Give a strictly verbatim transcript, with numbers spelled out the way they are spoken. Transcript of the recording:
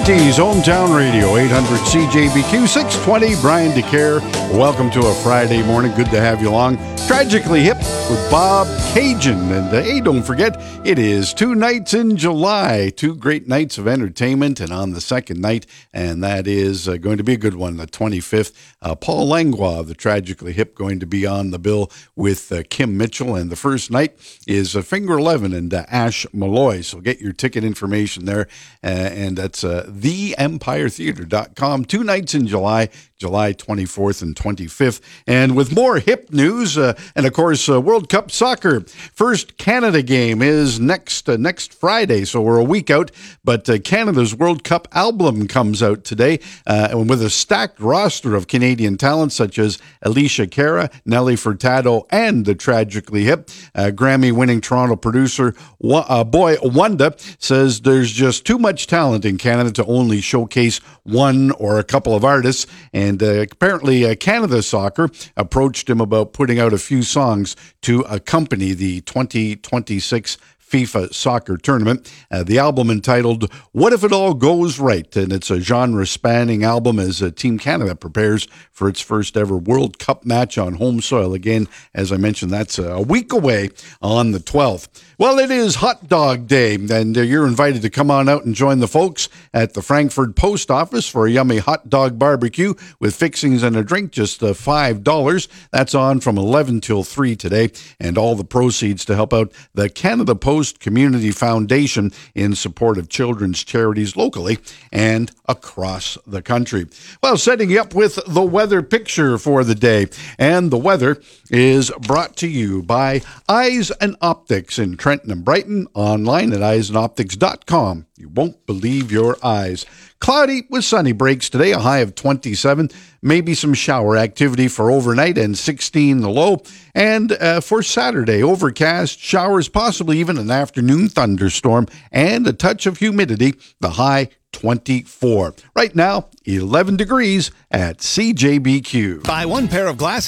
Bronte's Hometown Radio, eight hundred C J B Q, six twenty, Brian DeCare. Welcome to a Friday morning. Good to have you along. Tragically Hip with Bob Cajun. And uh, hey, don't forget, it is two nights in July, two great nights of entertainment. And on the second night, and that is uh, going to be a good one, the twenty-fifth, uh, Paul Langlois of the Tragically Hip going to be on the bill with uh, Kim Mitchell. And the first night is uh, Finger eleven and uh, Ash Malloy. So get your ticket information there. Uh, and that's uh, the empire theater dot com. Two nights in July, July twenty-fourth and twenty-fifth. And with more hip news, uh, and of course, uh, World Cup soccer. First Canada game is next uh, next Friday, so we're a week out. But uh, Canada's World Cup album comes out today, uh, and with a stacked roster of Canadian talents such as Alicia Cara, Nelly Furtado, and the Tragically Hip. Uh, Grammy-winning Toronto producer uh, Boy Wonder says there's just too much talent in Canada to only showcase one or a couple of artists. And uh, apparently uh, Canada Soccer approached him about putting out a few songs to accompany the twenty twenty-six FIFA soccer tournament. Uh, the album entitled What If It All Goes Right? And it's a genre-spanning album as uh, Team Canada prepares for its first ever World Cup match on home soil. Again, as I mentioned, that's a week away on the twelfth. Well, it is Hot Dog Day, and uh, you're invited to come on out and join the folks at the Frankfurt Post Office for a yummy hot dog barbecue with fixings and a drink, just uh, five dollars. That's on from eleven till three today, and all the proceeds to help out the Canada Post Community Foundation in support of children's charities locally and across the country. Well, setting you up with the weather picture for the day, and the weather is brought to you by Eyes and Optics in Trenton and Brighton, online at eyes and optics dot com. You won't believe your eyes. Cloudy with sunny breaks today, a high of twenty-seven. Maybe some shower activity for overnight and sixteen the low. And uh, for Saturday, overcast, showers, possibly even an afternoon thunderstorm, and a touch of humidity, the high twenty-four. Right now, eleven degrees at C J B Q. Buy one pair of glasses.